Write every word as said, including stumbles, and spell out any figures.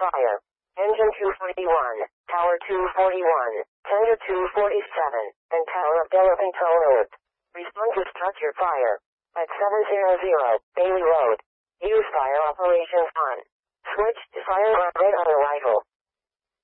fire. Engine two forty-one, Tower two forty-one, Tender two forty-seven, and Tower of Delapinto Road. Respond to structure fire. At seven hundred Bailey Road. Use fire operations on. Switch to fire on red on arrival.